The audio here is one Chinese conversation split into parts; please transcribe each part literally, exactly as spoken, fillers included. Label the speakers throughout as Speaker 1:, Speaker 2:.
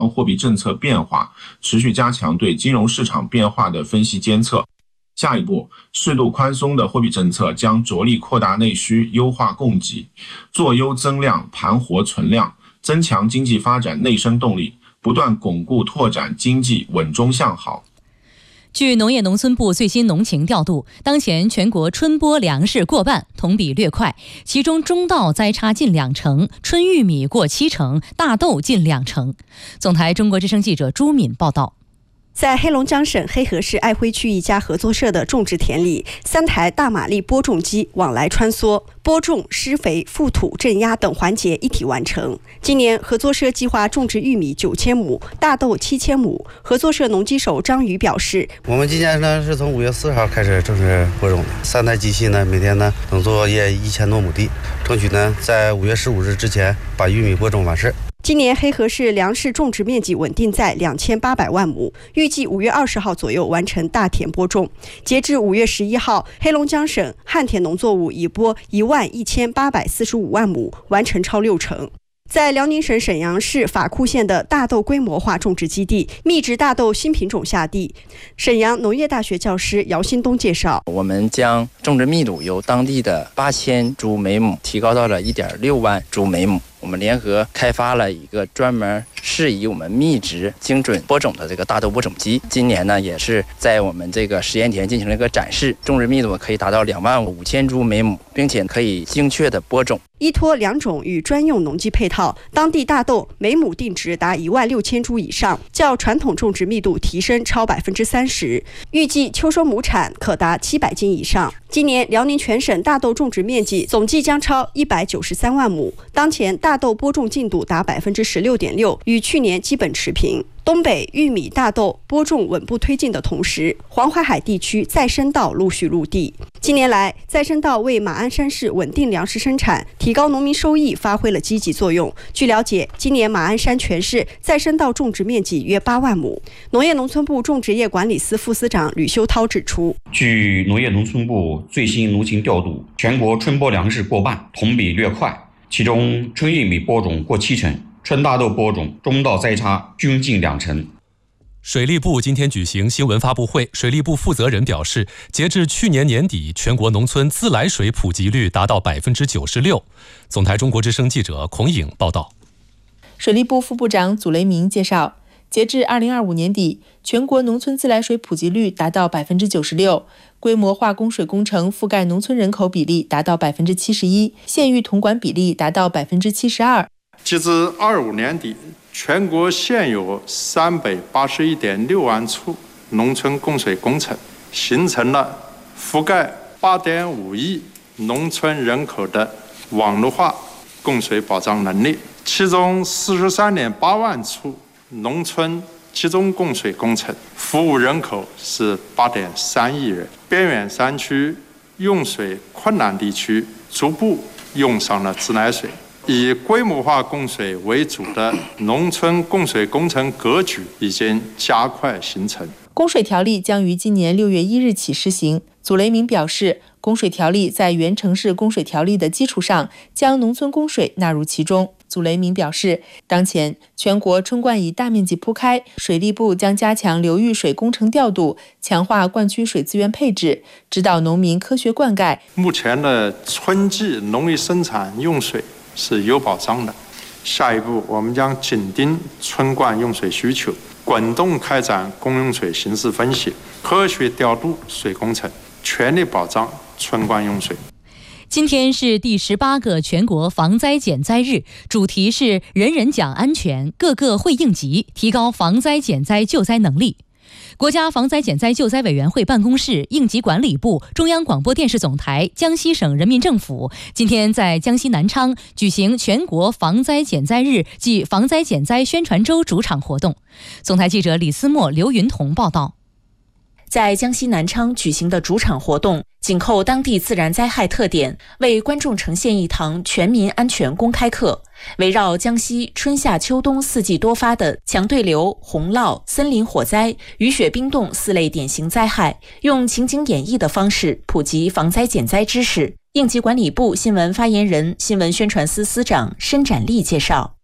Speaker 1: 货币政策变化，持续加强对金融市场变化的分析监测。下一步，适度宽松的货币政策将着力扩大内需，优化供给，做优增量，盘活存量，增强经济发展内生动力，不断巩固拓展经济稳中向好。
Speaker 2: 据农业农村部最新农情调度，当前全国春播粮食过半，同比略快，其中中稻栽插近两成，春玉米过七成，大豆近两成。总台中国之声记者朱敏报道。
Speaker 3: 在黑龙江省黑河市爱辉区一家合作社的种植田里，三台大马力播种机往来穿梭，播种、施肥、覆土、镇压等环节一体完成。今年合作社计划种植玉米九千亩，大豆七千亩。合作社农机手张宇表示：“
Speaker 4: 我们今年呢是从五月四号开始正式播种的，三台机器呢每天呢能作业一千多亩地，争取呢在五月十五日之前把玉米播种完事。”
Speaker 3: 今年黑河市粮食种植面积稳定在两千八百万亩，预计五月二十号左右完成大田播种。截至五月十一号，黑龙江省旱田农作物已播一万一千八百四十五万亩，完成超六成。在辽宁省沈阳市法库县的大豆规模化种植基地，密植大豆新品种下地。沈阳农业大学教师姚新东介绍，
Speaker 5: 我们将种植密度由当地的八千株每亩提高到了一点六万株每亩。我们联合开发了一个专门适宜我们密植精准播种的这个大豆播种机。今年呢，也是在我们这个实验田进行了一个展示，种植密度可以达到两万五千株每亩，并且可以精确的播种。
Speaker 3: 依托两种与专用农机配套，当地大豆每亩定植达一万六千株以上，较传统种植密度提升超百分之三十。预计秋收亩产可达七百斤以上。今年辽宁全省大豆种植面积总计将超一百九十三万亩，当前大豆播种进度达百分之十六点六，与去年基本持平。东北玉米、大豆播种稳步推进的同时，黄淮海地区再生稻陆续入地。近年来，再生稻为马鞍山市稳定粮食生产、提高农民收益发挥了积极作用。据了解，今年马鞍山全市再生稻种植面积约八万亩。农业农村部种植业管理司副司长吕修涛指出，
Speaker 6: 据农业农村部最新农情调度，全国春播粮食过半，同比略快，其中春玉米播种过七成，春大豆播种、中稻栽插均近两成。
Speaker 7: 水利部今天举行新闻发布会，水利部负责人表示，截至去年年底，全国农村自来水普及率达到百分之九十六。总台中国之声记者孔颖报道。
Speaker 8: 水利部副部长祖雷明介绍，截至二零二五年底，全国农村自来水普及率达到百分之九十六，规模化供水工程覆盖农村人口比例达到百分之七十一，县域统管比例达到百分之七十二。
Speaker 9: 截至二五年底，全国现有三百八十一点六万处农村供水工程，形成了覆盖八点五亿农村人口的网络化供水保障能力。其中四十三点八万处农村集中供水工程，服务人口是八点三亿人。边远山区、用水困难地区逐步用上了自来水。以规模化供水为主的农村供水工程格局已经加快形成。
Speaker 8: 供水条例将于今年六月一日起施行。祖雷明表示，供水条例在原城市供水条例的基础上，将农村供水纳入其中。祖雷明表示，当前全国春灌已大面积铺开，水利部将加强流域水工程调度，强化灌区水资源配置，指导农民科学灌溉。
Speaker 9: 目前的春季农业生产用水是有保障的。下一步，我们将紧盯春灌用水需求，滚动开展公用水形势分析，科学调度水工程，全力保障春灌用水。
Speaker 2: 今天是第十八个全国防灾减灾日，主题是人人讲安全，个个会应急，提高防灾减灾救灾能力。国家防灾减灾救灾委员会办公室、应急管理部、中央广播电视总台、江西省人民政府今天在江西南昌举行全国防灾减灾日暨防灾减灾宣传周主场活动。总台记者李思墨、刘云彤报道。
Speaker 10: 在江西南昌举行的主场活动，紧扣当地自然灾害特点，为观众呈现一堂全民安全公开课。围绕江西春夏秋冬四季多发的强对流、洪涝、森林火灾、雨雪冰冻四类典型灾害，用情景演绎的方式普及防灾减灾知识。应急管理部新闻发言人、新闻宣传司司长申展利介绍。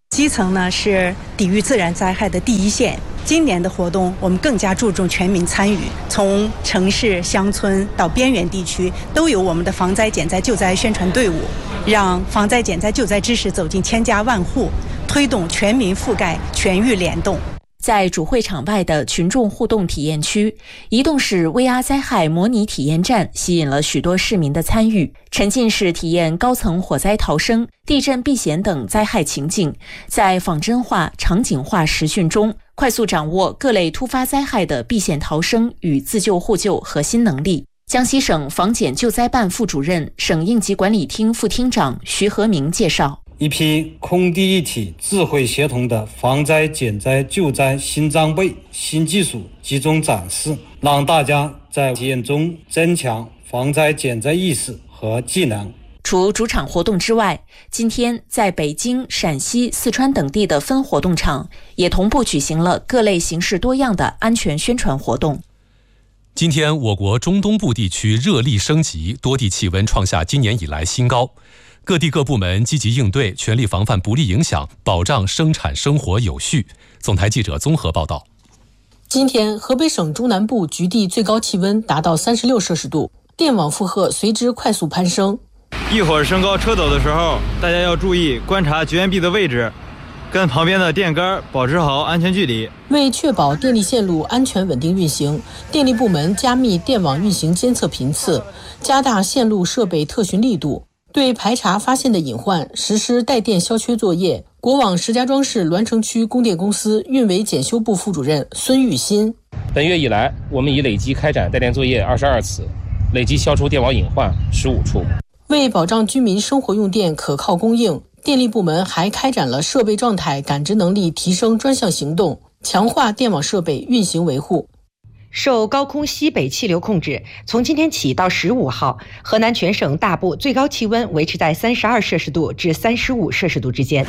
Speaker 11: 基层呢是抵御自然灾害的第一线。今年的活动，我们更加注重全民参与，从城市、乡村到边缘地区，都有我们的防灾减灾救灾宣传队伍，让防灾减灾救灾知识走进千家万户，推动全民覆盖、全域联动。
Speaker 10: 在主会场外的群众互动体验区，移动式 V R 灾害模拟体验站吸引了许多市民的参与，沉浸式体验高层火灾逃生、地震避险等灾害情境，在仿真化、场景化实训中，快速掌握各类突发灾害的避险逃生与自救互救核心能力。江西省防检救灾办副主任、省应急管理厅副厅长徐和明介绍，
Speaker 12: 一批空地一体、智慧协同的防灾减灾救灾新装备、新技术集中展示，让大家在体验中增强防灾减灾意识和技能。
Speaker 10: 除主场活动之外，今天在北京、陕西、四川等地的分活动场也同步举行了各类形式多样的安全宣传活动。
Speaker 7: 今天，我国中东部地区热力升级，多地气温创下今年以来新高。各地各部门积极应对，全力防范不利影响，保障生产生活有序。总台记者综合报道。
Speaker 13: 今天，河北省中南部局地最高气温达到三十六摄氏度，电网负荷随之快速攀升。
Speaker 14: 一会儿升高车斗的时候，大家要注意观察绝缘壁的位置，跟旁边的电杆保持好安全距离。
Speaker 13: 为确保电力线路安全稳定运行，电力部门加密电网运行监测频次，加大线路设备特巡力度，对排查发现的隐患实施带电消缺作业。国网石家庄市栾城区供电公司运维检修部副主任孙玉新，
Speaker 15: 本月以来，我们已累计开展带电作业二十二次，累计消除电网隐患十五处。
Speaker 13: 为保障居民生活用电可靠供应，电力部门还开展了设备状态感知能力提升专项行动，强化电网设备运行维护。
Speaker 16: 受高空西北气流控制，从今天起到十五号，河南全省大部最高气温维持在三十二摄氏度至三十五摄氏度之间。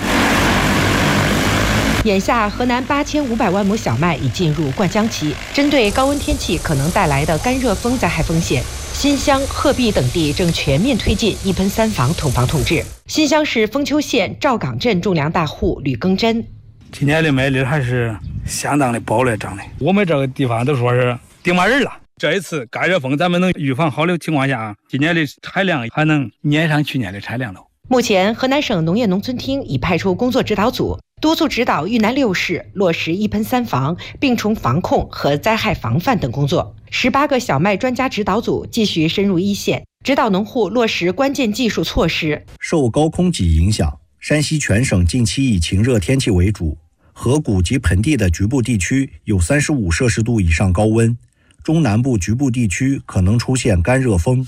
Speaker 16: 眼下，河南八千五百万亩小麦已进入灌浆期。针对高温天气可能带来的干热风灾害风险，新乡、鹤壁等地正全面推进一喷三防统防统治。新乡市丰丘县赵岗镇种粮大户吕耕珍，
Speaker 17: 今年的麦粒还是相当的饱来长的，我们这个地方都说是顶满人了。这一次干热风咱们能预防好的情况下，今年的产量还能撵上去年的产量了。
Speaker 16: 目前，河南省农业农村厅已派出工作指导组，督促指导豫南六市落实一喷三防、病虫防控和灾害防范等工作。十八个小麦专家指导组继续深入一线，指导农户落实关键技术措施。
Speaker 18: 受高空脊影响，山西全省近期以晴热天气为主，河谷及盆地的局部地区有三十五摄氏度以上高温，中南部局部地区可能出现干热风。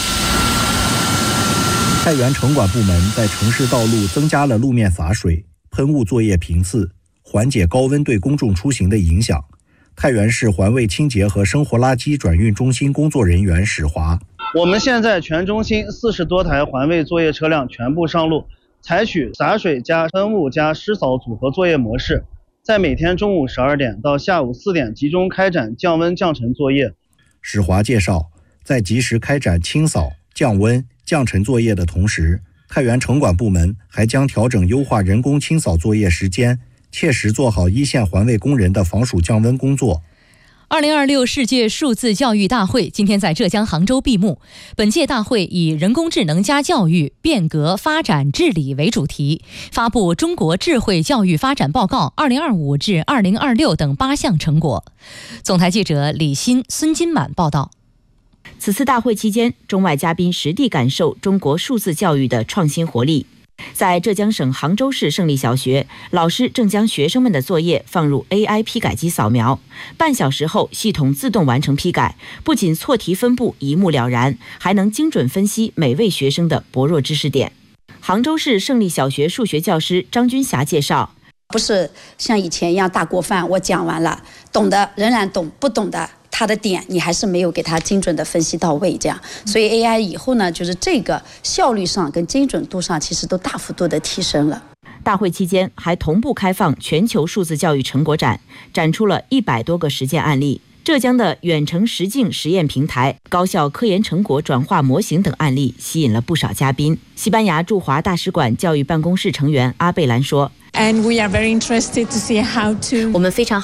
Speaker 18: 太原城管部门在城市道路增加了路面洒水、喷雾作业频次，缓解高温对公众出行的影响。太原市环卫清洁和生活垃圾转运中心工作人员史华，
Speaker 19: 我们现在全中心四十多台环卫作业车辆全部上路，采取洒水加喷雾加湿扫组合作业模式，在每天中午十二点到下午四点集中开展降温降尘作业。
Speaker 18: 史华介绍，在及时开展清扫、降温、降尘作业的同时，太原城管部门还将调整优化人工清扫作业时间，切实做好一线环卫工人的防暑降温工作。
Speaker 2: 二零二六世界数字教育大会今天在浙江杭州闭幕。本届大会以人工智能加教育变革发展治理为主题，发布中国智慧教育发展报告二零二五至二零二六等八项成果。总台记者李欣、孙金满报道。
Speaker 20: 此次大会期间，中外嘉宾实地感受中国数字教育的创新活力。在浙江省杭州市胜利小学，老师正将学生们的作业放入 A I 批改机扫描，半小时后系统自动完成批改，不仅错题分布一目了然，还能精准分析每位学生的薄弱知识点。杭州市胜利小学数学教师张军霞介绍，
Speaker 21: 不是像以前一样大锅饭，我讲完了，懂的仍然懂，不懂的他的点你还是没有给他精准的分析到位，这样，所以 A I 以后呢，就是这个效率上跟精准度上其实都大幅度的提升了。
Speaker 20: 大会期间还同步开放全球数字教育成果展，展出了一百多个实践案例。浙江的远程实境实验平台、高校科研成果转化模型等案例吸引了不少嘉宾。西班牙驻华大使馆教育办公室成员阿贝兰说，
Speaker 1: And we are very interested to see how to.
Speaker 22: 我们非常好。